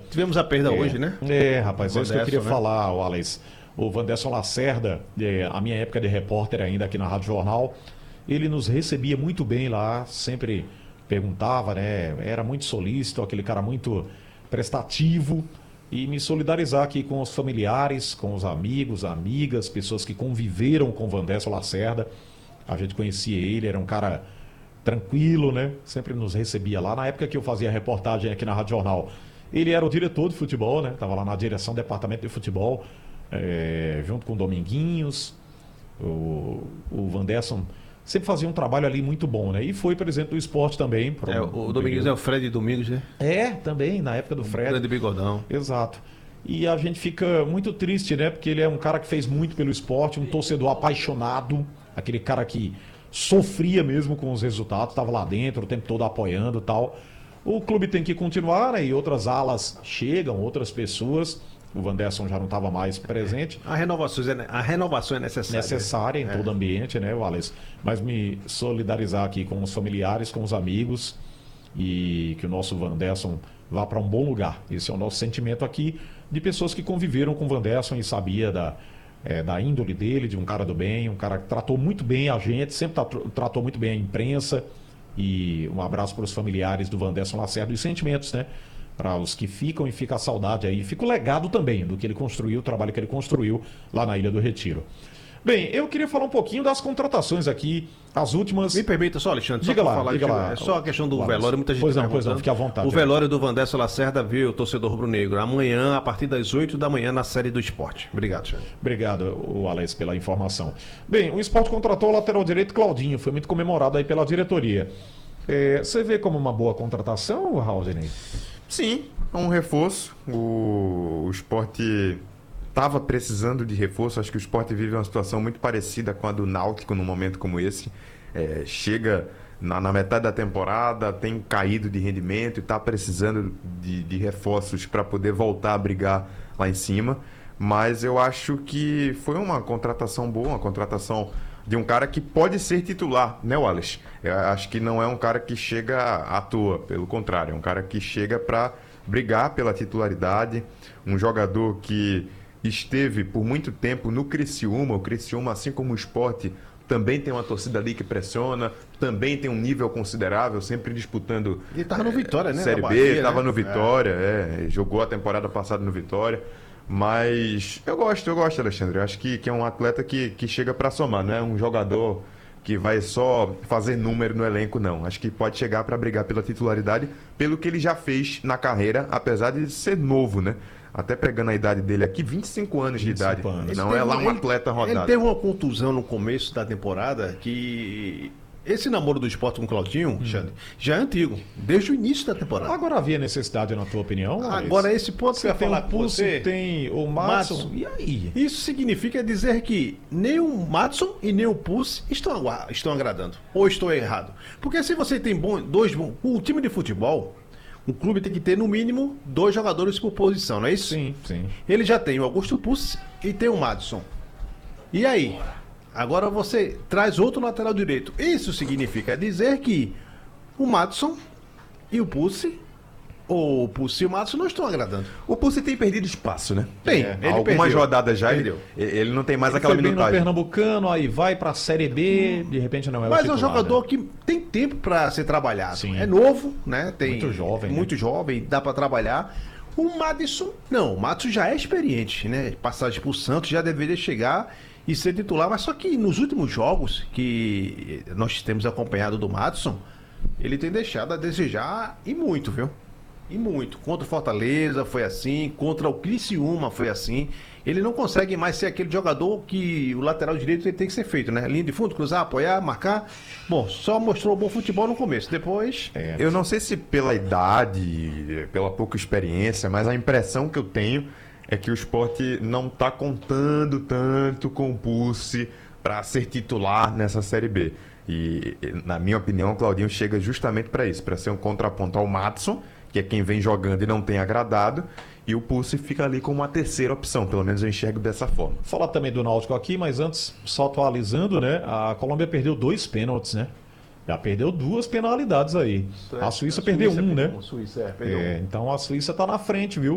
Tivemos a perda hoje, né? Rapaz, é isso que eu queria falar, Wallace. O Wanderson Lacerda, a minha época de repórter ainda aqui na Rádio Jornal, ele nos recebia muito bem lá, sempre perguntava, né? Era muito solícito, aquele cara muito prestativo. E me solidarizar aqui com os familiares, com os amigos, amigas, pessoas que conviveram com o Wanderson Lacerda. A gente conhecia ele, era um cara tranquilo, né? Sempre nos recebia lá. Na época que eu fazia reportagem aqui na Rádio Jornal, ele era o diretor de futebol, né? Estava lá na direção do departamento de futebol, junto com o Dominguinhos. O Wanderson sempre fazia um trabalho ali muito bom, né? E foi presidente do esporte também. O Dominguinhos é o Fred Domingos, né? Também, na época do Fred. Fred Bigodão. Exato. E a gente fica muito triste, né? Porque ele é um cara que fez muito pelo esporte, um torcedor apaixonado, aquele cara que sofria mesmo com os resultados, estava lá dentro o tempo todo apoiando e tal. O clube tem que continuar, né? E outras alas chegam, outras pessoas. O Wanderson já não estava mais presente. A renovação é necessária. Necessária em todo ambiente, né, Wallace? Mas me solidarizar aqui com os familiares, com os amigos, e que o nosso Wanderson vá para um bom lugar. Esse é o nosso sentimento aqui, de pessoas que conviveram com o Wanderson e sabia da índole dele, de um cara do bem, um cara que tratou muito bem a gente, sempre tratou muito bem a imprensa. E um abraço para os familiares do Wanderson Lacerda e os sentimentos, né? Para os que ficam, e fica a saudade aí. Fica o legado também do que ele construiu, o trabalho que ele construiu lá na Ilha do Retiro. Bem, eu queria falar um pouquinho das contratações aqui, as últimas. Me permita só, Alexandre, diga lá. É só a questão do velório, muita gente pois não, fique à vontade. O velório do Wanderson Lacerda, viu, torcedor rubro-negro, amanhã, a partir das 8 da manhã, na série do esporte. Obrigado, Alexandre. Obrigado, Alex, pela informação. Bem, o esporte contratou o lateral direito Claudinho, foi muito comemorado aí pela diretoria. Você vê como uma boa contratação, Rauldenei? Sim, é um reforço. O Sport estava precisando de reforço. Acho que o Sport vive uma situação muito parecida com a do Náutico num momento como esse. Chega na metade da temporada, tem caído de rendimento e está precisando de reforços para poder voltar a brigar lá em cima. Mas eu acho que foi uma contratação boa, uma contratação de um cara que pode ser titular, né, Wallace? Eu acho que não é um cara que chega à toa, pelo contrário, é um cara que chega para brigar pela titularidade, um jogador que esteve por muito tempo no Criciúma. O Criciúma, assim como o Sport, também tem uma torcida ali que pressiona, também tem um nível considerável, sempre disputando. Ele estava no Vitória, né? Série B, estava no Vitória, jogou a temporada passada no Vitória. Mas eu gosto, Alexandre. Eu acho que é um atleta que chega para somar, não é um jogador que vai só fazer número no elenco, não. Acho que pode chegar para brigar pela titularidade, pelo que ele já fez na carreira, apesar de ser novo, né? Até pegando a idade dele aqui, 25 anos de idade. Não é lá um atleta rodado. Ele teve uma contusão no começo da temporada que... Esse namoro do Sport com o Claudinho, Xande, já é antigo, desde o início da temporada. Agora havia necessidade, na tua opinião? Agora, esse ponto que eu ia falar com você... Tem o Madison, e aí? Isso significa dizer que nem o Madison e nem o Pulse estão agradando. Ou estou errado? Porque se você tem o time de futebol, o clube tem que ter no mínimo 2 jogadores por posição, não é isso? Sim, sim. Ele já tem o Augusto Pulse e tem o Madison. E aí? Agora você traz outro lateral direito. Isso significa dizer que o Madison e o Pulse, ou o Pulse e o Madison, não estão agradando. O Pulse tem perdido espaço, né? Tem. Algumas rodadas já, ele não tem mais aquela minutagem. No Pernambucano, aí vai pra Série B, de repente não é o titular. Mas é um jogador que tem tempo para ser trabalhado. Sim. É novo, né? Muito jovem, dá para trabalhar. O Madison, não, o Madison já é experiente, né? Passagem pro Santos, já deveria chegar e ser titular, mas só que nos últimos jogos que nós temos acompanhado do Madison, ele tem deixado a desejar e muito, viu? E muito. Contra o Fortaleza foi assim, contra o Criciúma foi assim. Ele não consegue mais ser aquele jogador que o lateral direito ele tem que ser feito, né? Linha de fundo, cruzar, apoiar, marcar. Bom, só mostrou bom futebol no começo, depois... Eu não sei se pela idade, pela pouca experiência, mas a impressão que eu tenho é que o Sport não está contando tanto com o Pulse para ser titular nessa Série B. E, na minha opinião, o Claudinho chega justamente para isso, para ser um contraponto ao Madison, que é quem vem jogando e não tem agradado, e o Pulse fica ali como uma terceira opção, pelo menos eu enxergo dessa forma. Falar também do Náutico aqui, mas antes, só atualizando, né? A Colômbia perdeu 2 pênaltis, né? Já perdeu 2 penalidades aí. A Suíça perdeu 1, né? Suíça, perdeu 1. Então a Suíça está na frente, viu?